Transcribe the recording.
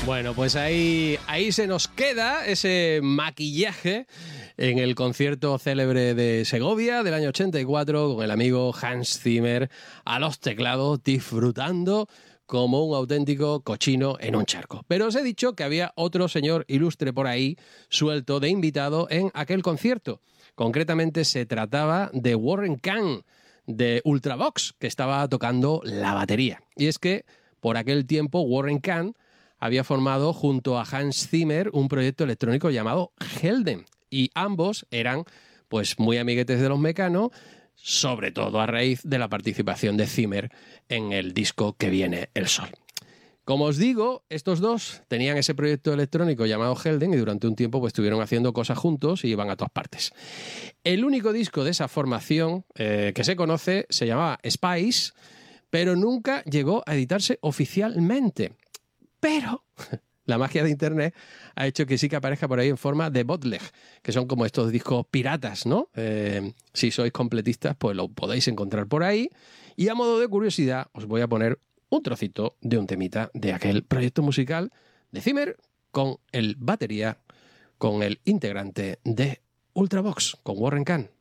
Bueno, pues ahí se nos queda ese maquillaje en el concierto célebre de Segovia del año 84 con el amigo Hans Zimmer a los teclados disfrutando como un auténtico cochino en un charco. Pero os he dicho que había otro señor ilustre por ahí suelto de invitado en aquel concierto. Concretamente se trataba de Warren Cann de Ultravox, que estaba tocando la batería. Y es que por aquel tiempo Warren Cann había formado junto a Hans Zimmer un proyecto electrónico llamado Helden, y ambos eran pues muy amiguetes de los Mecano, sobre todo a raíz de la participación de Zimmer en el disco Que viene el sol. Como os digo, estos dos tenían ese proyecto electrónico llamado Helden y durante un tiempo pues estuvieron haciendo cosas juntos y iban a todas partes. El único disco de esa formación que se conoce se llamaba Spice, pero nunca llegó a editarse oficialmente. Pero la magia de internet ha hecho que sí que aparezca por ahí en forma de bootleg, que son como estos discos piratas, ¿no? Si sois completistas, pues lo podéis encontrar por ahí. Y a modo de curiosidad, os voy a poner un trocito de un temita de aquel proyecto musical de Zimmer con el batería, con el integrante de Ultravox, con Warren Cann.